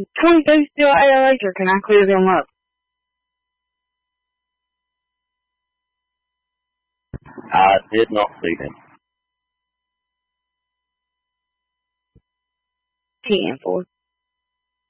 Can they still ALH or can I clear them up? I did not see them. 10-4.